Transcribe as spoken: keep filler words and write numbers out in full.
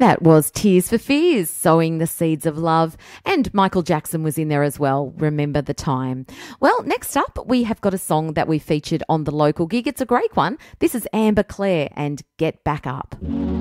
That was Tears for Fears, Sowing the Seeds of Love, and Michael Jackson was in there as well, Remember the Time. Well, next up, we have got a song that we featured on the local gig. It's a great one. This is Amber Clare and Get Back Up.